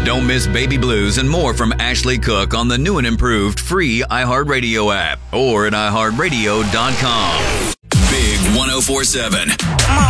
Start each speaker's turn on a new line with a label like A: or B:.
A: Don't miss Baby Blues and more from Ashley Cook on the new and improved free iHeartRadio app or at iHeartRadio.com. Big 104.7.